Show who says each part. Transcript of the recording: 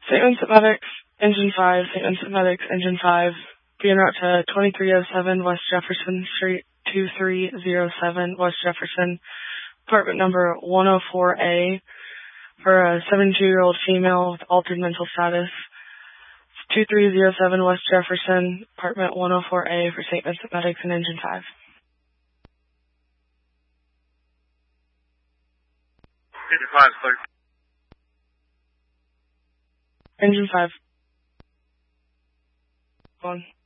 Speaker 1: St. Vincent Medics, Engine 5, St. Vincent Medics, Engine 5, being route to 2307 West Jefferson Street, 2307 West Jefferson, apartment number 104A, for a 72-year-old female with altered mental status. 2307 West Jefferson, apartment 104A for St. Vincent Medics and Engine 5.
Speaker 2: Engine 5, clear.
Speaker 1: Engine 5. Go on.